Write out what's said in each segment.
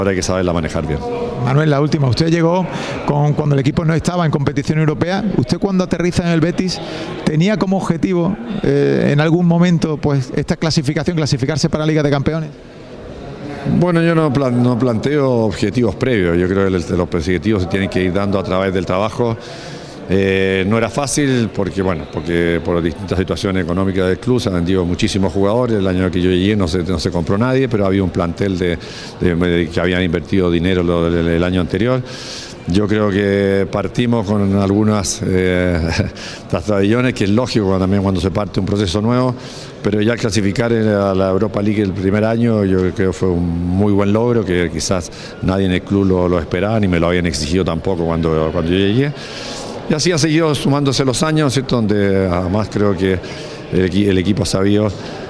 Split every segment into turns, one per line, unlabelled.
Ahora hay que saberla manejar bien.
Manuel, la última. Usted llegó cuando el equipo no estaba en competición europea. ¿Usted cuando aterriza en el Betis tenía como objetivo en algún momento pues esta clasificarse para la Liga de Campeones?
Bueno, yo no planteo objetivos previos. Yo creo que los objetivos se tienen que ir dando a través del trabajo. No era fácil porque por distintas situaciones económicas del club se han vendido muchísimos jugadores. El año que yo llegué no se compró nadie, pero había un plantel que habían invertido dinero el año anterior. Yo creo que partimos con algunas trastabillones, que es lógico también cuando se parte un proceso nuevo, pero ya clasificar a la Europa League el primer año yo creo que fue un muy buen logro, que quizás nadie en el club lo esperaba, ni me lo habían exigido tampoco cuando yo llegué. Y así ha seguido sumándose los años, ¿cierto? Donde además creo que el equipo ha sabido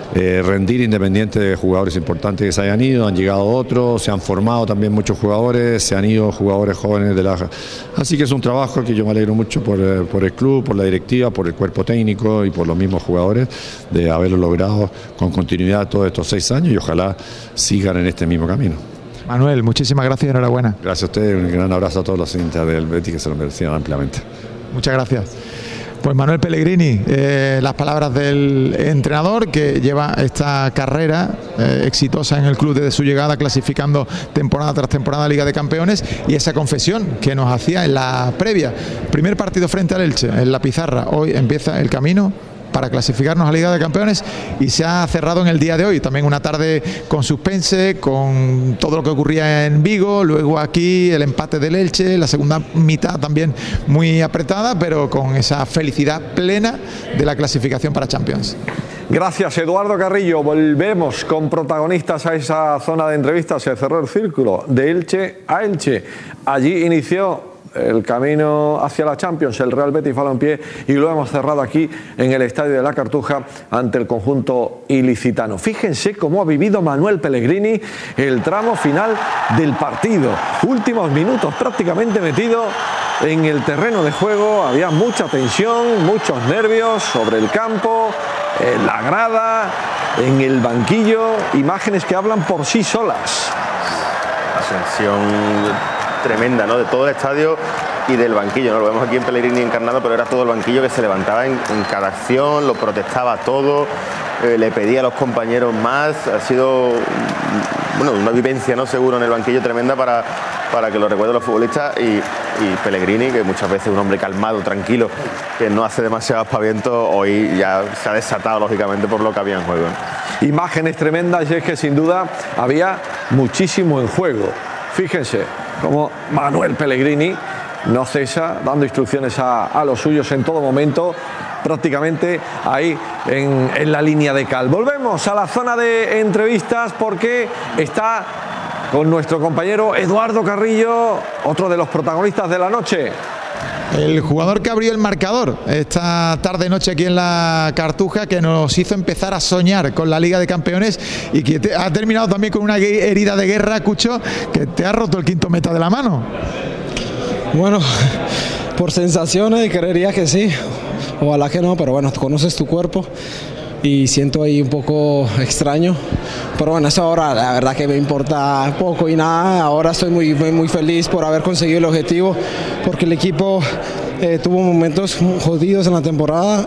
rendir independiente de jugadores importantes que se hayan ido, han llegado otros, se han formado también muchos jugadores, se han ido jugadores jóvenes Así que es un trabajo que yo me alegro mucho por el club, por la directiva, por el cuerpo técnico y por los mismos jugadores, de haberlo logrado con continuidad todos estos 6 años y ojalá sigan en este mismo camino.
Manuel, muchísimas gracias y enhorabuena.
Gracias a ustedes, un gran abrazo a todos los hinchas del Betis que se lo merecían ampliamente.
Muchas gracias. Pues Manuel Pellegrini, las palabras del entrenador que lleva esta carrera exitosa en el club desde su llegada, clasificando temporada tras temporada a Liga de Campeones, y esa confesión que nos hacía en la previa. Primer partido frente al Elche, en la pizarra. Hoy empieza el camino para clasificarnos a Liga de Campeones y se ha cerrado en el día de hoy. También una tarde con suspense, con todo lo que ocurría en Vigo, luego aquí el empate del Elche, la segunda mitad también muy apretada, pero con esa felicidad plena de la clasificación para Champions.
Gracias, Eduardo Carrillo. Volvemos con protagonistas a esa zona de entrevistas. Se cerró el círculo de Elche a Elche. Allí inició el camino hacia la Champions, el Real Betis Balompié, y lo hemos cerrado aquí en el Estadio de la Cartuja ante el conjunto ilicitano. Fíjense cómo ha vivido Manuel Pellegrini el tramo final del partido. Últimos minutos prácticamente metido en el terreno de juego. Había mucha tensión, muchos nervios sobre el campo, en la grada, en el banquillo. Imágenes que hablan por sí solas.
Ascensión tremenda, ¿no? De todo el estadio y del banquillo, ¿no? Lo vemos aquí en Pellegrini encarnado, pero era todo el banquillo que se levantaba en cada acción, lo protestaba todo, le pedía a los compañeros más. Ha sido una vivencia, ¿no? Seguro en el banquillo tremenda para que lo recuerden los futbolistas y Pellegrini, que muchas veces es un hombre calmado, tranquilo, que no hace demasiado aspaviento, hoy ya se ha desatado lógicamente por lo que había en juego, ¿no?
Imágenes tremendas, y es que sin duda había muchísimo en juego. Fíjense como Manuel Pellegrini no cesa dando instrucciones a los suyos en todo momento, prácticamente ahí en la línea de cal. Volvemos a la zona de entrevistas porque está con nuestro compañero Eduardo Carrillo, otro de los protagonistas de la noche.
El jugador que abrió el marcador esta tarde-noche aquí en la Cartuja, que nos hizo empezar a soñar con la Liga de Campeones y que ha terminado también con una herida de guerra, Cucho, que te ha roto el quinto meta de la mano.
Bueno, por sensaciones creería que sí, ojalá que no, pero bueno, conoces tu cuerpo y siento ahí un poco extraño, pero bueno, eso ahora la verdad que me importa poco y nada. Ahora estoy muy feliz por haber conseguido el objetivo, porque el equipo tuvo momentos jodidos en la temporada,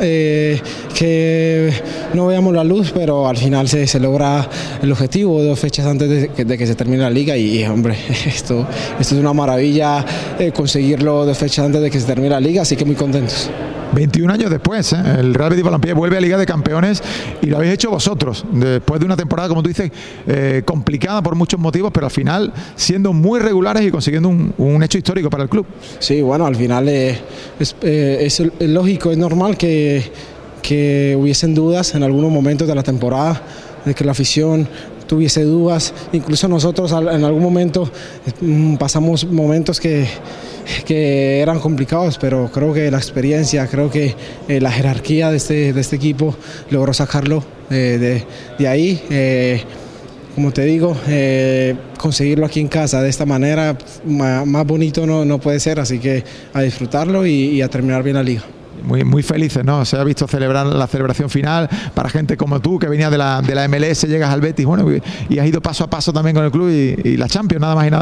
que no veíamos la luz, pero al final se logra el objetivo 2 fechas antes de que se termine la liga y hombre, esto es una maravilla, conseguirlo 2 fechas antes de que se termine la liga, así que muy contentos.
21 años después, el Real Betis Balompié vuelve a Liga de Campeones y lo habéis hecho vosotros, después de una temporada, como tú dices, complicada por muchos motivos, pero al final siendo muy regulares y consiguiendo un hecho histórico para el club.
Sí, bueno, al final es lógico, es normal que hubiesen dudas en algunos momentos de la temporada, de que la afición tuviese dudas, incluso nosotros en algún momento pasamos momentos que eran complicados, pero creo que la experiencia, creo que la jerarquía de este equipo logró sacarlo de ahí. Como te digo, conseguirlo aquí en casa de esta manera, más bonito no puede ser, así que a disfrutarlo y a terminar bien la liga.
Muy felices, ¿no? Se ha visto celebrar la celebración final para gente como tú, que venía de la MLS, llegas al Betis, bueno, y has ido paso a paso también con el club y la Champions, nada más y nada.